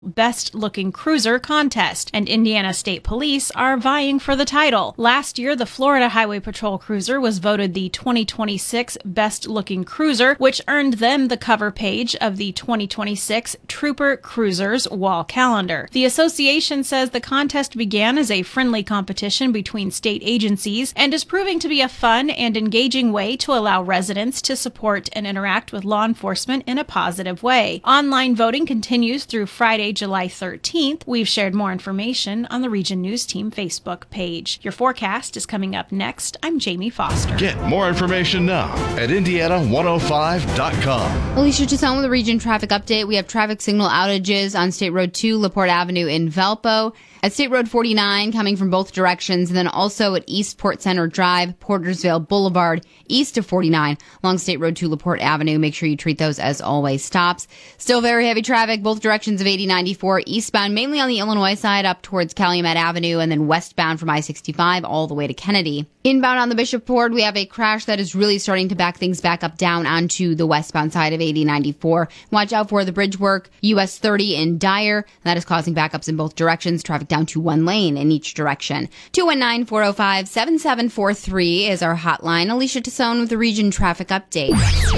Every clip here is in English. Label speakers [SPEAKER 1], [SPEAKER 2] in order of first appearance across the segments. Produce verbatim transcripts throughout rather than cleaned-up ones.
[SPEAKER 1] Best Looking Cruiser contest, and Indiana State Police are vying for the title. Last year, the Florida Highway Patrol Cruiser was voted the twenty twenty-six Best Looking Cruiser, which earned them the cover page of the twenty twenty-six Trooper Cruisers wall calendar. The association says the contest began as a friendly competition between state agencies and is proving to be a fun and engaging way to allow residents to support and interact with law enforcement in a positive way. Online voting continues through Friday, July thirteenth. We've shared more information on the Region News Team Facebook page. Your forecast is coming up next. I'm Jamie Foster.
[SPEAKER 2] Get more information now at Indiana one oh five dot com.
[SPEAKER 3] Alicia Chisholm with the Region Traffic Update. We have traffic signal outages on State Road two, LaPorte Avenue in Valpo. At State Road forty-nine, coming from both directions, and then also at East Port Center Drive, Portersville Boulevard, east of forty-nine, along State Road two, LaPorte Avenue. Make sure you treat those as always stops. Still very heavy traffic, both directions of eighty ninety-four, eastbound, mainly on the Illinois side, up towards Calumet Avenue, and then westbound from I sixty-five all the way to Kennedy. Inbound on the Bishop-Ford, we have a crash that is really starting to back things back up down onto the westbound side of eighty ninety-four. Watch out for the bridge work, U S thirty in Dyer. That is causing backups in both directions. Traffic down to one lane in each direction. two one nine, four oh five, seven seven four three is our hotline. Alicia Tassone with the Region Traffic Update.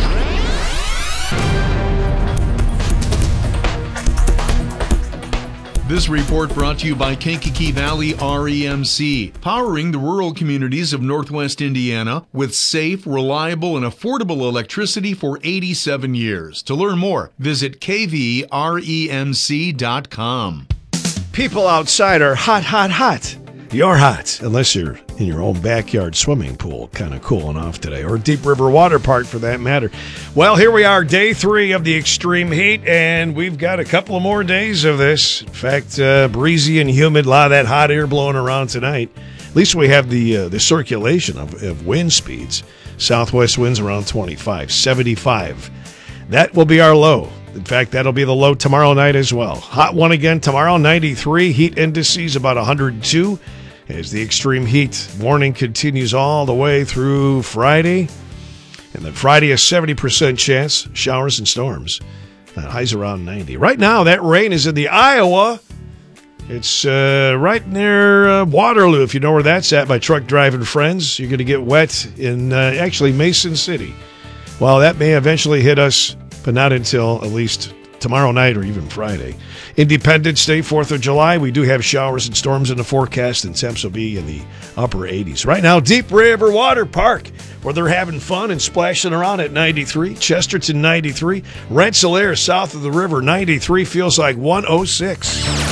[SPEAKER 4] This report brought to you by Kankakee Valley R E M C, powering the rural communities of Northwest Indiana with safe, reliable, and affordable electricity for eighty-seven years. To learn more, visit k v r e m c dot com.
[SPEAKER 5] People outside are hot, hot, hot. You're hot, unless you're in your own backyard swimming pool, kind of cooling off today, or Deep River Water Park for that matter. Well, here we are, day three of the extreme heat, and we've got a couple of more days of this. In fact, uh, breezy and humid, a lot of that hot air blowing around tonight. At least we have the uh, the circulation of, of wind speeds. Southwest winds around twenty-five, seventy-five. That will be our low. In fact, that'll be the low tomorrow night as well. Hot one again tomorrow, ninety-three. Heat indices about one hundred two. As the extreme heat warning continues all the way through Friday. And then Friday, a seventy percent chance, showers and storms. Uh, highs around ninety. Right now, that rain is in the Iowa. It's uh, right near uh, Waterloo, if you know where that's at, my truck driving friends. You're going to get wet in, uh, actually, Mason City. Well, that may eventually hit us, but not until at least tomorrow night or even Friday. Independence Day, fourth of July, we do have showers and storms in the forecast, and temps will be in the upper eighties. Right now, Deep River Water Park, where they're having fun and splashing around at ninety-three. Chesterton, ninety-three. Rensselaer, south of the river, ninety-three, feels like one oh six.